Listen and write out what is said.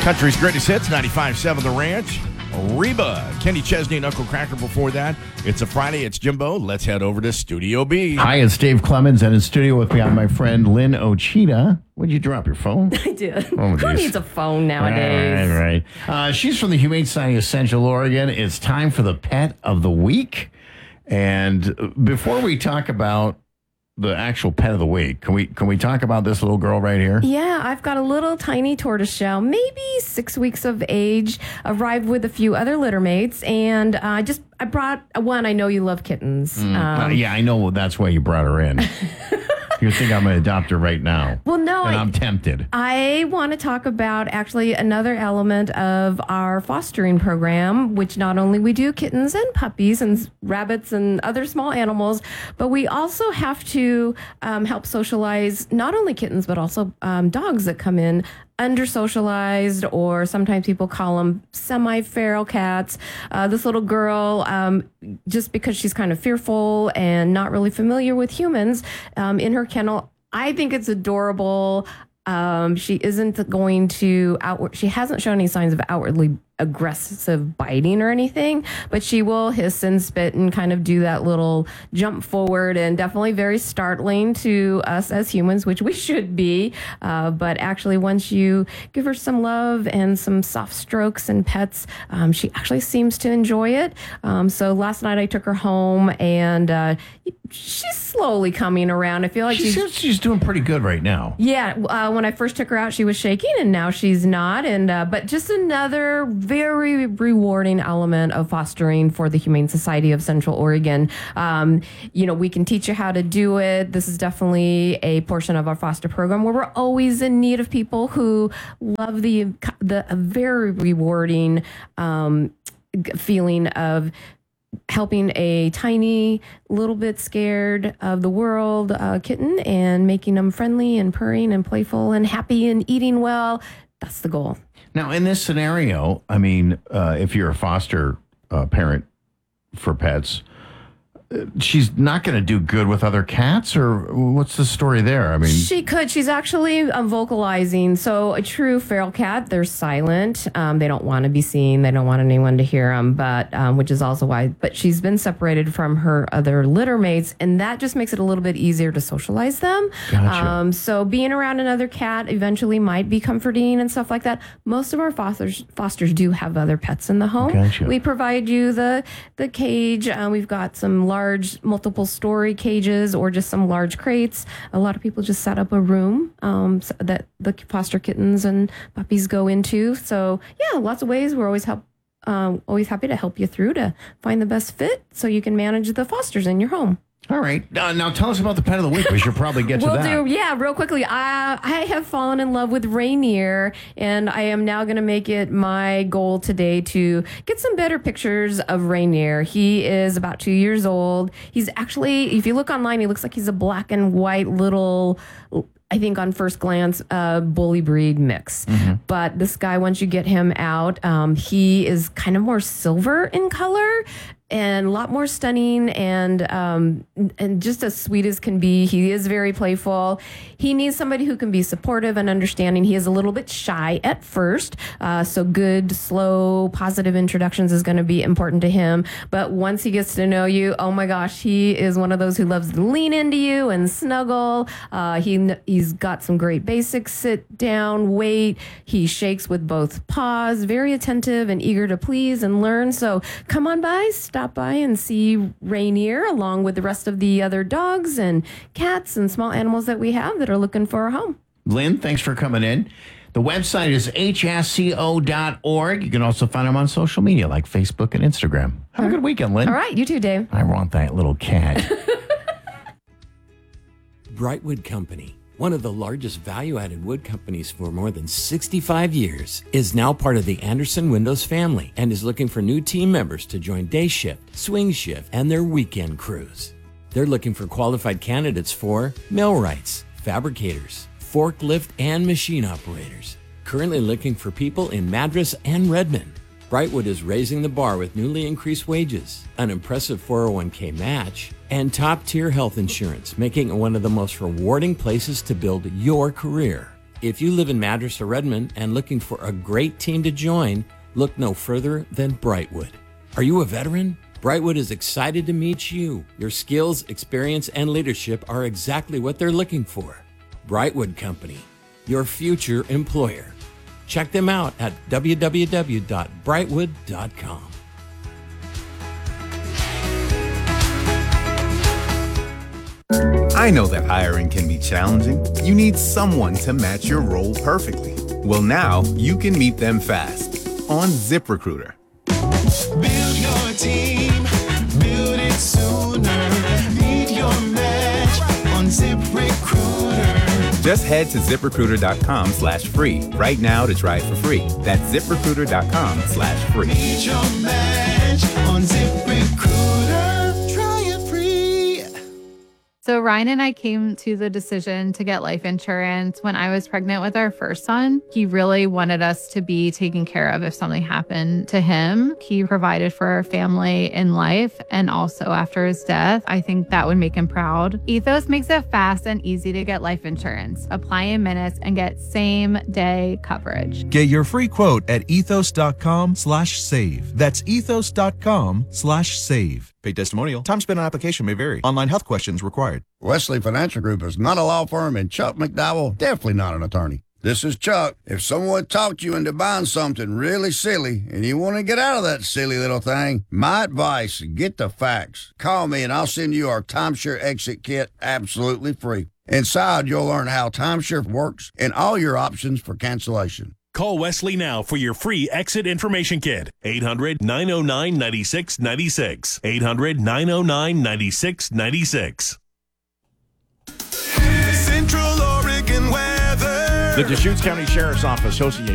Country's greatest hits, 95.7 The Ranch. Reba, Kenny Chesney, and Uncle Cracker before that. It's a Friday. It's Jimbo. Let's head over to Studio B. Hi, it's Dave Clemens, and in studio with me, I'm my friend Lynn Ochita. Would you drop your phone? I did. Oh, who needs a phone nowadays? Right. She's from the Humane Society of Central Oregon. It's time for the Pet of the Week. And before we talk about the actual Pet of the Week, can we talk about this little girl right here? Yeah, I've got a little tiny tortoiseshell, maybe 6 weeks of age, arrived with a few other littermates, and I brought one. I know you love kittens. Yeah, I know that's why you brought her in. You think I'm going to adopt her right now. Well, no. And I'm tempted. I want to talk about actually another element of our fostering program, which not only we do kittens and puppies and rabbits and other small animals, but we also have to help socialize not only kittens, but also dogs that come in under-socialized, or sometimes people call them semi-feral cats. This little girl, just because she's kind of fearful and not really familiar with humans, in her kennel, I think it's adorable. She isn't going to she hasn't shown any signs of outwardly aggressive biting or anything, but she will hiss and spit and kind of do that little jump forward, and definitely very startling to us as humans, which we should be. But actually, once you give her some love and some soft strokes and pets, she actually seems to enjoy it. So last night I took her home, and she's slowly coming around. I feel like she's doing pretty good right now. Yeah. When I first took her out, she was shaking, and now she's not. And but just another very rewarding element of fostering for the Humane Society of Central Oregon. We can teach you how to do it. This is definitely a portion of our foster program where we're always in need of people who love the very rewarding feeling of helping a tiny, little bit scared of the world kitten and making them friendly and purring and playful and happy and eating well. That's the goal. Now, in this scenario, I mean, if you're a foster parent for pets, she's not going to do good with other cats, or what's the story there? I mean, she could. She's actually vocalizing. So a true feral cat, they're silent. They don't want to be seen. They don't want anyone to hear them. But which is also why. But she's been separated from her other litter mates, and that just makes it a little bit easier to socialize them. Gotcha. So being around another cat eventually might be comforting and stuff like that. Most of our fosters do have other pets in the home. Gotcha. We provide you the cage. We've got some large multiple story cages or just some large crates. A lot of people just set up a room that the foster kittens and puppies go into. So yeah, lots of ways. We're always happy to help you through to find the best fit so you can manage the fosters in your home. All right. Now tell us about the Pet of the Week. We should probably get to that. Yeah, real quickly. I have fallen in love with Rainier, and I am now going to make it my goal today to get some better pictures of Rainier. He is about 2 years old. He's actually, if you look online, he looks like he's a black and white little, I think on first glance, bully breed mix. Mm-hmm. But this guy, once you get him out, he is kind of more silver in color and a lot more stunning and just as sweet as can be. He is very playful. He needs somebody who can be supportive and understanding. He is a little bit shy at first, so good, slow, positive introductions is going to be important to him. But once he gets to know you, oh my gosh, he is one of those who loves to lean into you and snuggle. He's got some great basics: sit down, wait. He shakes with both paws, very attentive and eager to please and learn. So come on by, stop by and see Rainier along with the rest of the other dogs and cats and small animals that we have that are looking for a home. Lynn, thanks for coming in. The website is hsco.org. You can also find them on social media like Facebook and Instagram. Have a good weekend, Lynn. All right, you too, Dave. I want that little cat. Brightwood Company, one of the largest value-added wood companies for more than 65 years, is now part of the Anderson Windows family and is looking for new team members to join day shift, swing shift, and their weekend crews. They're looking for qualified candidates for millwrights, fabricators, forklift, and machine operators. Currently looking for people in Madras and Redmond. Brightwood is raising the bar with newly increased wages, an impressive 401k match, and top-tier health insurance, making it one of the most rewarding places to build your career. If you live in Madras or Redmond and looking for a great team to join, look no further than Brightwood. Are you a veteran? Brightwood is excited to meet you. Your skills, experience, and leadership are exactly what they're looking for. Brightwood Company, your future employer. Check them out at www.brightwood.com. I know that hiring can be challenging. You need someone to match your role perfectly. Well, now you can meet them fast on ZipRecruiter. Build your team, build it sooner. Meet your match on ZipRecruiter. Just head to ZipRecruiter.com/free right now to try it for free. That's ZipRecruiter.com/free. Meet your match on ZipRecruiter. Try it free. So Ryan and I came to the decision to get life insurance when I was pregnant with our first son. He really wanted us to be taken care of if something happened to him. He provided for our family in life and also after his death. I think that would make him proud. Ethos makes it fast and easy to get life insurance. Apply in minutes and get same-day coverage. Get your free quote at ethos.com/save. That's ethos.com/save. Paid testimonial. Time spent on application may vary. Online health questions required. Wesley Financial Group is not a law firm, and Chuck McDowell definitely not an attorney. This is Chuck. If someone talked you into buying something really silly and you want to get out of that silly little thing, my advice, get the facts. Call me and I'll send you our timeshare exit kit absolutely free. Inside, you'll learn how timeshare works and all your options for cancellation. Call Wesley now for your free exit information kit. 800-909-9696. 800-909-9696. Central Oregon weather. The Deschutes County Sheriff's Office hosting a